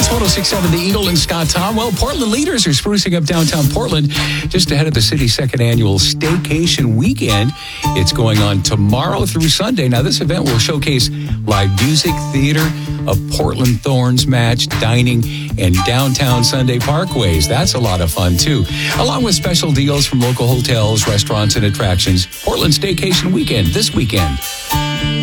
106.7 The Eagle and Scott Tom. Well, Portland leaders are sprucing up downtown Portland just ahead of the city's second annual Staycation Weekend. It's going on tomorrow through Sunday. Now, this event will showcase live music, theater, a Portland Thorns match, dining, and downtown Sunday parkways. That's a lot of fun, too. Along with special deals from local hotels, restaurants, and attractions. Portland Staycation Weekend this weekend.